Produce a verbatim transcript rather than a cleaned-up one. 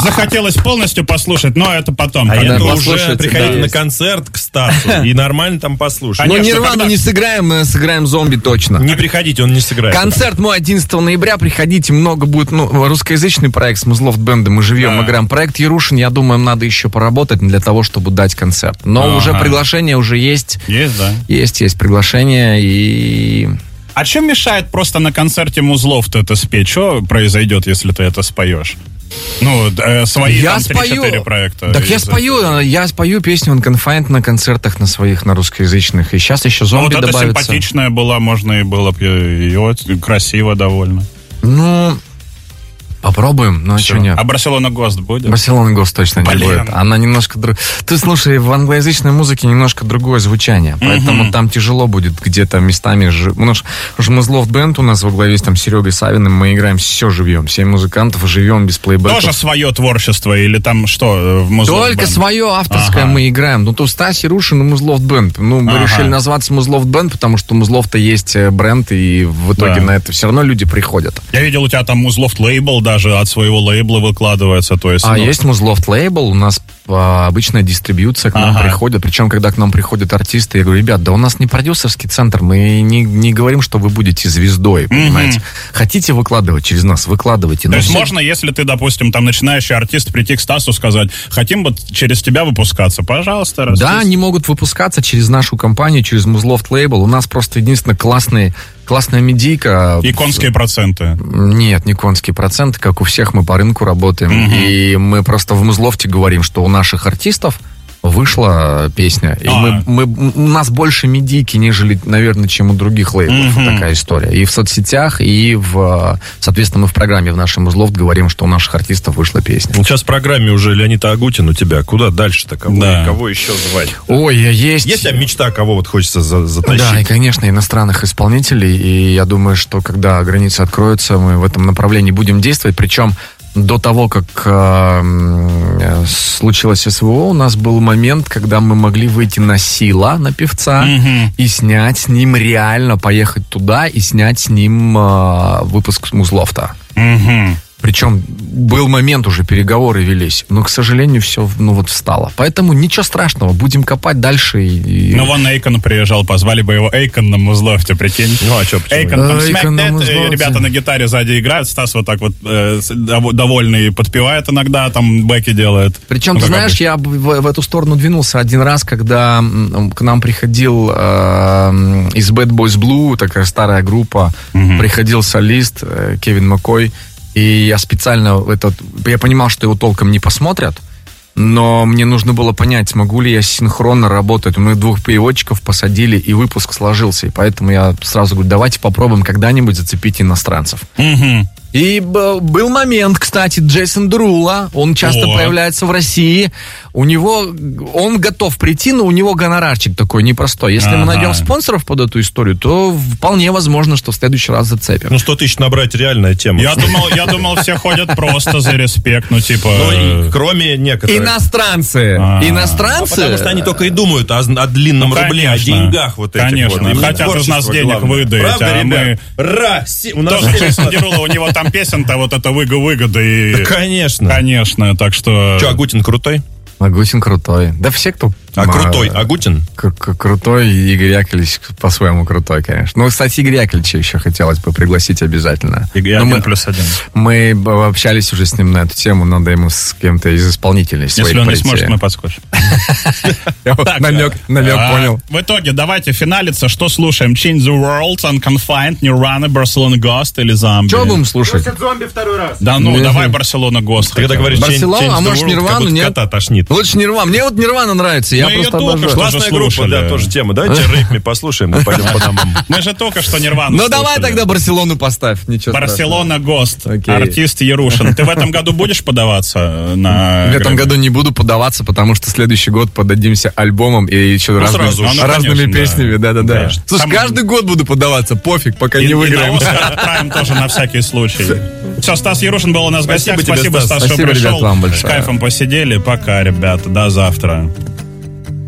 захотелось полностью послушать, но это потом. А это когда уже приходите да. на концерт к Стасу и нормально там послушать. Ну, Нирвану когда... не сыграем, мы сыграем зомби точно. Не приходите, он не сыграет. Концерт мой одиннадцатого ноября, приходите, много будет, ну, русскоязычный проект с Музлофт Бэндом, мы живем, да. мы играем. Проект Ярушин, я думаю, надо еще поработать для того, чтобы дать концерт. Но ага. уже приглашение уже есть. Есть, да? Есть, есть приглашение и... А чем мешает просто на концерте Музлофт это спеть? Что произойдет, если ты это споешь? Ну, э, свои я там три-четыре спою. проекта. Так я спою, я спою песню Unconfined на концертах на своих, на русскоязычных. И сейчас еще зомби а вот добавится. Это симпатичная была, можно и было бы ее красиво довольно. Ну... Попробуем, но что нет. А Барселона Гост будет? Барселона Гост точно не Блин. будет. Она немножко... Друг... Ты слушай, в англоязычной музыке немножко другое звучание, поэтому mm-hmm. там тяжело будет где-то местами... Ж... Потому что Музлофт Бэнд у нас во главе с там Серегой Савиным, мы играем все живьем, семь музыкантов живем без плейбэков. Тоже свое творчество или там что в Музлофт Только Band? свое авторское ага. мы играем. Ну, то Стас Ярушин и Музлофт Бэнд. Ну, мы ага. решили назваться Музлофт Бэнд, потому что у Музлофта есть бренд, и в итоге да. на это все равно люди приходят. Я видел, у тебя там Музлофт лейбл даже от своего лейбла лейблы выкладываются, то есть... А ну... есть Музлофт лейбл, у нас а, обычная дистрибьюция к нам ага. приходит, причем, когда к нам приходят артисты, я говорю, ребят, да у нас не продюсерский центр, мы не, не говорим, что вы будете звездой, понимаете? Mm-hmm. Хотите выкладывать через нас, выкладывайте. То есть все... можно, если ты, допустим, там начинающий артист, прийти к Стасу, сказать, хотим вот через тебя выпускаться, пожалуйста, распись. Да, они могут выпускаться через нашу компанию, через Музлофт лейбл, у нас просто единственно классные Классная медийка. И конские проценты. Нет, не конские проценты, как у всех, мы по рынку работаем. Mm-hmm. И мы просто в Музлофте говорим, что у наших артистов вышла песня. И мы, мы, у нас больше медийки, нежели, наверное, чем у других лейблов. Mm-hmm. Такая история. И в соцсетях, и в, соответственно, мы в программе в нашем Музлофт говорим, что у наших артистов вышла песня. Ну, сейчас в программе уже Леонид Агутин у тебя. Куда дальше-то? Кого, да. кого еще звать? Ой, есть. Есть у тебя мечта, кого вот хочется за, затащить? Да, и, конечно, иностранных исполнителей. И я думаю, что когда границы откроются, мы в этом направлении будем действовать. Причем до того, как э, случилось СВО, у нас был момент, когда мы могли выйти на Сила, на певца, mm-hmm. и снять с ним реально, поехать туда и снять с ним э, выпуск Музлофта. Mm-hmm. Причем был момент, уже переговоры велись, но, к сожалению, все ну, вот встало. Поэтому ничего страшного, будем копать дальше. И, и... Ну, вон Эйкон приезжал, позвали бы его Эйкон на Музлофте, прикинь. Ну, а что, почему? Эйкон там смэк-дэт, ребята на гитаре сзади играют, Стас вот так вот э, довольный подпевает иногда, там бэки делает. Причем, ну, ты знаешь, обычно. я в, в эту сторону двинулся один раз, когда к нам приходил э, из Bad Boys Blue, такая старая группа, угу. приходил солист э, Кевин Маккой. И я специально этот, я понимал, что его толком не посмотрят, но мне нужно было понять, смогу ли я синхронно работать. Мы двух переводчиков посадили, и выпуск сложился. И поэтому я сразу говорю, давайте попробуем когда-нибудь зацепить иностранцев. Угу. И был момент, кстати, Джейсон Дерула, он часто О. появляется в России. У него, он готов прийти, но у него гонорарчик такой непростой. Если ага. мы найдем спонсоров под эту историю, то вполне возможно, что в следующий раз зацепим. Ну, сто тысяч набрать реальная тема. Я думал, я думал, все ходят просто за респект, ну, типа... Ну, кроме некоторых. Иностранцы. А-а-а. Иностранцы. Ну, потому что они только и думают о, о длинном ну, рубле, о деньгах вот этих. Конечно, вот. хотят из нас денег выдать. Правда, а ребят? Мы... Раз! У нас тоже Джейсон Дерула, у него там песен-то вот это выго-выгода и... Да, конечно. Конечно, так что... Че, Агутин крутой? Агутин крутой. Да все, кто... А крутой Агутин? Крутой, Игорь Яковлевич по-своему крутой, конечно. Ну, кстати, Игорь Яковлевича еще хотелось бы пригласить обязательно. Игорь один плюс один. Мы общались уже с ним на эту тему, надо ему с кем-то из исполнителей своих Если он прийти. не сможет, мы подскочим. Намек понял. В итоге, давайте финалиться. Что слушаем? Change the World, Unconfined, Nirvana, Barcelona Ghost или Zombie? Что будем слушать? Зомби второй раз. Да ну, давай Barcelona Ghost. Когда говоришь Барселона, а может Нирвану, нет? Кота тошнит. Лучше Нирвана. Мне вот Нирвана нравится. Я просто обожаю. Классная группа, да, тоже тема. Давайте Рейпми послушаем, мы пойдем по домам. Мы же только что Нирвану Ну давай тогда Барселону поставь. Барселона Гост, артист Ярушин. Ты в этом году будешь подаваться на... В этом году не буду подаваться, потому что следующий год подадимся альбомом и еще разными песнями. Да-да-да. Слушай, каждый год буду подаваться, пофиг, пока не выиграем. И на Оскар отправим тоже на всякий случай. Все, Стас Ярушин был у нас в гостях. Спасибо, Спасибо, Стас, что пришел. С кайфом посидели. Пока, ребята. До завтра.